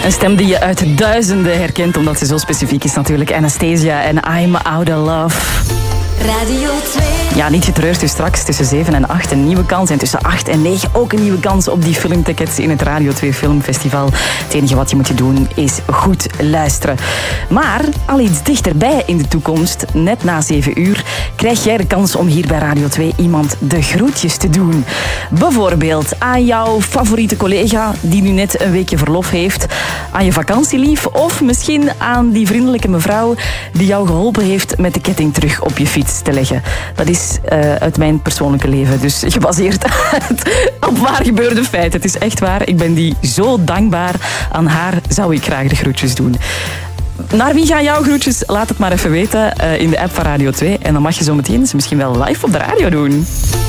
Een stem die je uit duizenden herkent, omdat ze zo specifiek is natuurlijk. Anastasia en I'm Out of Love. Radio 2. Ja, niet getreurd, dus straks tussen 7 en 8 een nieuwe kans. En tussen 8 en 9 ook een nieuwe kans op die filmtickets in het Radio 2 Filmfestival. Het enige wat je moet doen is goed luisteren. Maar al iets dichterbij in de toekomst, net na 7 uur, krijg jij de kans om hier bij Radio 2 iemand de groetjes te doen. Bijvoorbeeld aan jouw favoriete collega die nu net een weekje verlof heeft, aan je vakantielief of misschien aan die vriendelijke mevrouw die jou geholpen heeft met de ketting terug op je fiets te leggen. Dat is uit mijn persoonlijke leven, dus gebaseerd op waar gebeurde feiten. Het is echt waar, ik ben die zo dankbaar. Aan haar zou ik graag de groetjes doen. Naar wie gaan jouw groetjes? Laat het maar even weten in de app van Radio 2. En dan mag je zo meteen ze misschien wel live op de radio doen.